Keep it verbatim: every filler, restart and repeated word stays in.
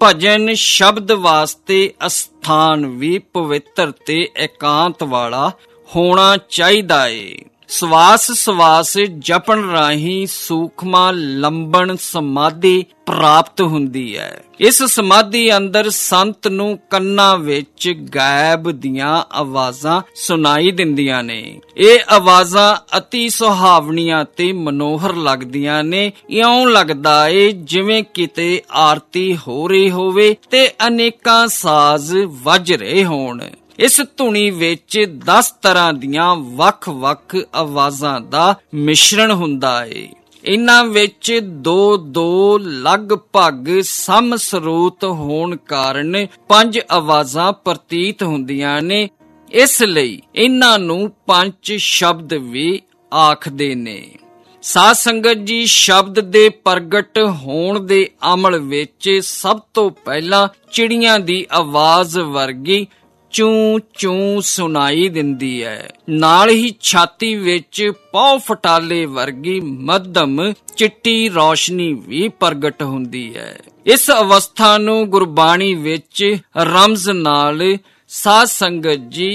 ਭਜਨ ਸ਼ਬਦ ਵਾਸਤੇ ਅਸਥਾਨ ਵੀ ਪਵਿੱਤਰ ਤੇ ਇਕਾਂਤ ਵਾਲਾ ਹੋਣਾ ਚਾਹੀਦਾ ਏ। ਸਵਾਸ ਸਵਾਸ ਜਪਣ ਰਾਹੀਂ ਸੂਖਮਾ ਲੰਬਣ ਸਮਾਧੀ ਪ੍ਰਾਪਤ ਹੁੰਦੀ ਹੈ। ਇਸ ਸਮਾਧੀ ਅੰਦਰ ਸੰਤ ਨੂੰ ਕੰਨਾਂ ਵਿੱਚ ਗਾਇਬ ਦੀਆਂ ਆਵਾਜ਼ਾਂ ਸੁਣਾਈ ਦਿੰਦੀਆਂ ਨੇ। ਇਹ ਆਵਾਜ਼ਾਂ ਅਤੀ ਸੁਹਾਵਣੀਆਂ ਤੇ ਮਨੋਹਰ ਲੱਗਦੀਆਂ ਨੇ। ਇਉਂ ਲੱਗਦਾ ਏ ਜਿਵੇਂ ਕਿਤੇ ਆਰਤੀ ਹੋ ਰਹੀ ਹੋਵੇ ਤੇ ਅਨੇਕਾਂ ਸਾਜ਼ ਵੱਜ ਰਹੇ ਹੋਣ। ਇਸ ਧੁਨੀ ਵਿੱਚ ਦਸ ਤਰ੍ਹਾਂ ਦੀਆਂ ਵੱਖ-ਵੱਖ ਆਵਾਜ਼ਾਂ ਦਾ ਮਿਸ਼ਰਣ ਹੁੰਦਾ ਏ। ਇਨ੍ਹਾਂ ਵਿੱਚ ਦੋ ਦੋ ਲਗਭਗ ਸਮ ਸਰੂਤ ਹੋਣ ਕਾਰਨ ਪੰਜ ਆਵਾਜ਼ਾਂ ਪ੍ਰਤੀਤ ਹੁੰਦੀਆਂ ਨੇ। ਇਸ ਲਈ ਇਨ੍ਹਾਂ ਨੂੰ ਪੰਜ ਸ਼ਬਦ ਵੀ ਆਖਦੇ ਨੇ। ਸਾਧ ਸੰਗਤ ਜੀ, ਸ਼ਬਦ ਦੇ ਪ੍ਰਗਟ ਹੋਣ ਦੇ ਅਮਲ ਵਿੱਚ ਸਭ ਤੋਂ ਪਹਿਲਾਂ ਚਿੜੀਆਂ ਦੀ ਆਵਾਜ਼ ਵਰਗੀ ਚੂੰ ਚੂੰ ਸੁਣਾਈ ਦਿੰਦੀ ਹੈ। ਨਾਲ ਹੀ ਛਾਤੀ ਵਿੱਚ ਪੌ ਫਟਾਲੇ ਵਰਗੀ ਮੱਧਮ ਚਿੱਟੀ ਰੌਸ਼ਨੀ ਵੀ ਪ੍ਰਗਟ ਹੁੰਦੀ ਹੈ। ਇਸ ਅਵਸਥਾ ਨੂੰ ਗੁਰਬਾਣੀ ਵਿੱਚ ਰਮਜ਼ ਨਾਲ ਸਾਧ ਸੰਗਤ ਜੀ